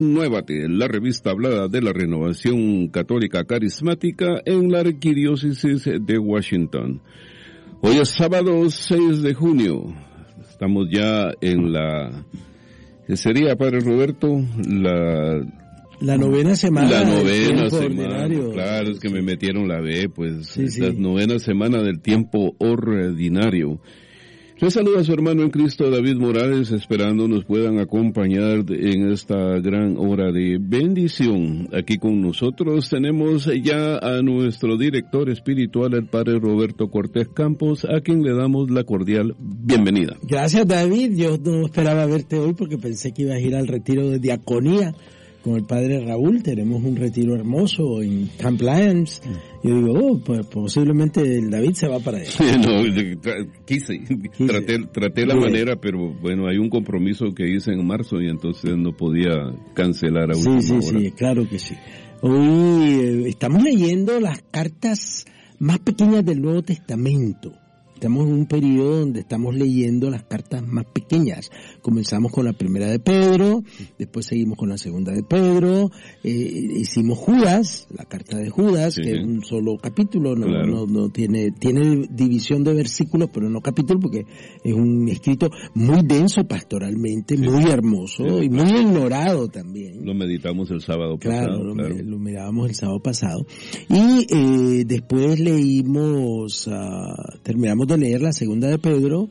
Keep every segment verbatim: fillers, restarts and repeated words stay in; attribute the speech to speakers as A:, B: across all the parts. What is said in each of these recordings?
A: Nuévate, la revista hablada de la Renovación Católica Carismática en la Arquidiócesis de Washington. Hoy es sábado seis de junio. Estamos ya en la... ¿Qué sería, Padre Roberto? La...
B: La novena semana.
A: La novena semana.
B: Ordinario.
A: Claro, es que me metieron la B, pues.
B: Sí, sí.
A: La novena semana del tiempo ordinario. Le saluda a su hermano en Cristo, David Morales, esperando nos puedan acompañar en esta gran hora de bendición. Aquí con nosotros tenemos ya a nuestro director espiritual, el Padre Roberto Cortés Campos, a quien le damos la cordial bienvenida.
B: Gracias, David. Yo no esperaba verte hoy porque pensé que ibas a ir al retiro de diaconía con el Padre Raúl. Tenemos un retiro hermoso en Camp Lyons. Yo digo, oh, pues posiblemente el David se va para allá.
A: No, quise, quise. Traté, traté la Bien. manera, pero bueno, hay un compromiso que hice en marzo y entonces no podía cancelar a última
B: Sí, sí,
A: hora.
B: sí, claro que sí. Hoy eh, estamos leyendo las cartas más pequeñas del Nuevo Testamento. Estamos en un periodo donde estamos leyendo las cartas más pequeñas. Comenzamos con la primera de Pedro, después seguimos con la segunda de Pedro, eh, hicimos Judas, la carta de Judas, sí, que es un solo capítulo, no, claro. no, no tiene, tiene división de versículos, pero no capítulo, porque es un escrito muy denso pastoralmente, sí. muy hermoso sí, y muy ignorado también.
A: Lo meditamos el sábado
B: claro,
A: pasado.
B: Lo,
A: claro,
B: lo mirábamos el sábado pasado. Y eh, después leímos, uh, terminamos de leer la segunda de Pedro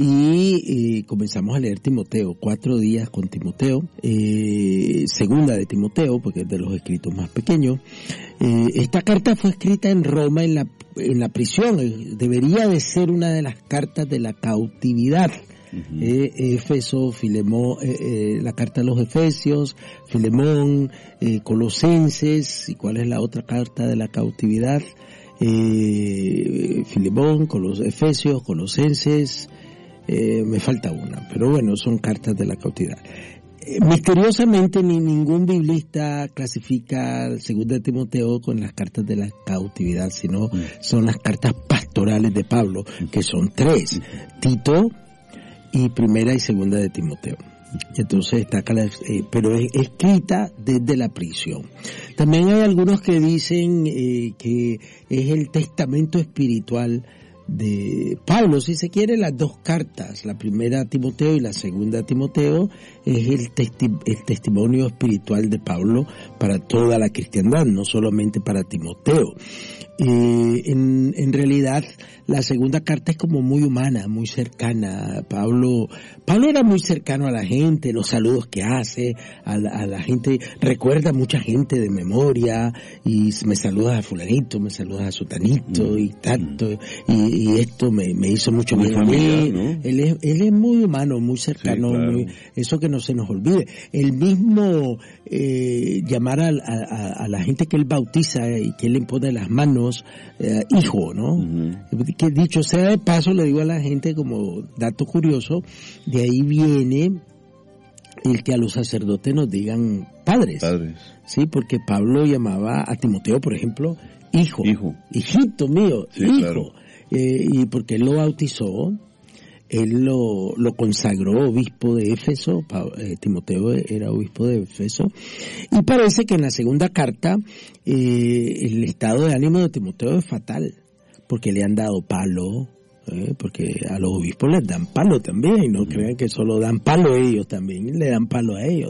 B: y eh, comenzamos a leer Timoteo, cuatro días con Timoteo, eh, segunda de Timoteo, porque es de los escritos más pequeños. Eh, esta carta fue escrita en Roma en la, en la prisión, debería de ser una de las cartas de la cautividad. Uh-huh. Eh, Éfeso, Filemón, eh, eh, la carta a los Efesios, Filemón, eh, Colosenses, ¿y cuál es la otra carta de la cautividad? Eh, Filemón, con los Efesios, Colosenses, eh, me falta una, pero bueno, son cartas de la cautividad. Eh, misteriosamente ni ningún biblista clasifica el segundo de Timoteo con las cartas de la cautividad, sino mm. son las cartas pastorales de Pablo, que son tres, Tito y primera y segunda de Timoteo. Entonces está acá, eh, pero es escrita desde la prisión. También hay algunos que dicen eh, que es el testamento espiritual de Pablo, si se quiere, las dos cartas, la primera a Timoteo y la segunda a Timoteo, es el, testi- el testimonio espiritual de Pablo para toda la cristiandad, no solamente para Timoteo. Eh, en, en realidad la segunda carta es como muy humana, muy cercana. Pablo, Pablo era muy cercano a la gente, los saludos que hace a la, a la gente, recuerda a mucha gente de memoria y me saludas a fulanito, me saludas a sutanito mm. y tanto y, y esto me, me hizo mucho bien a mí. ¿No? Él es, él es muy humano, muy cercano, sí, claro. muy, eso que no se nos olvide. El mismo eh, llamar a, a, a la gente que él bautiza y que él le impone las manos, eh, hijo, ¿no? Uh-huh. Que dicho sea de paso, le digo a la gente como dato curioso, de ahí viene el que a los sacerdotes nos digan padres. Padres. Sí, porque Pablo llamaba a Timoteo, por ejemplo, hijo. Hijo. Hijito mío, sí, hijo. Claro. Eh, y porque él lo bautizó, él lo, lo consagró obispo de Éfeso, eh, Timoteo era obispo de Éfeso, y parece que en la segunda carta eh, el estado de ánimo de Timoteo es fatal, porque le han dado palo, eh, porque a los obispos les dan palo también, y no mm. crean que solo dan palo a ellos, también le dan palo a ellos.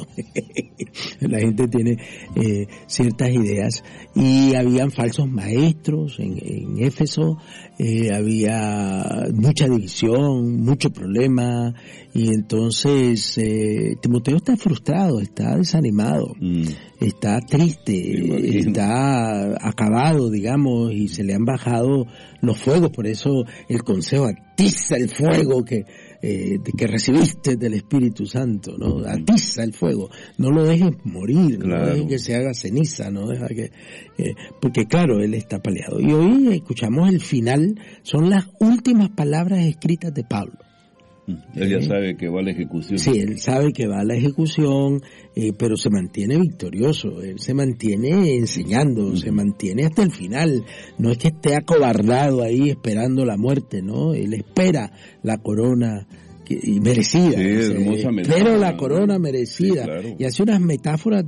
B: La gente tiene eh, ciertas ideas, y habían falsos maestros en, en Éfeso, eh, había mucha división, mucho problema, y entonces eh, Timoteo está frustrado, está desanimado, mm. está triste, está acabado, digamos, y se le han bajado los fuegos. Por eso el consejo: atiza el fuego que eh, que recibiste del Espíritu Santo, ¿no? Atiza el fuego, no lo dejes morir, claro. no dejes que se haga ceniza, no deja que eh, porque claro, él está peleado. Y hoy escuchamos el final, son las últimas palabras escritas de Pablo.
A: Él ya sabe que va a la ejecución.
B: Sí, él sabe que va a la ejecución, eh, pero se mantiene victorioso, él se mantiene enseñando, uh-huh. se mantiene hasta el final. No es que esté acobardado ahí esperando la muerte, ¿no? Él espera la corona que, y merecida.
A: Sí, hermosamente.
B: Pero la corona merecida. Sí, claro. Y hace unas metáforas